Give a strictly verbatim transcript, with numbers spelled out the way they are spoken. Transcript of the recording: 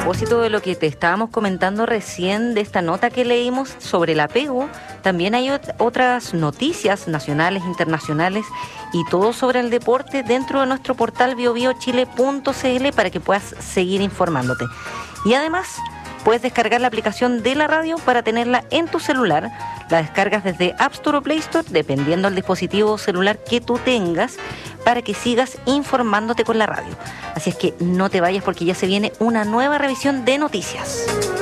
propósito de lo que te estábamos comentando recién, de esta nota que leímos sobre el apego, también hay ot- otras noticias nacionales, internacionales y todo sobre el deporte dentro de nuestro portal bio bio chile punto c l para que puedas seguir informándote. Y además puedes descargar la aplicación de la radio para tenerla en tu celular. La descargas desde App Store o Play Store, dependiendo del dispositivo celular que tú tengas, para que sigas informándote con la radio. Así es que no te vayas porque ya se viene una nueva revisión de noticias.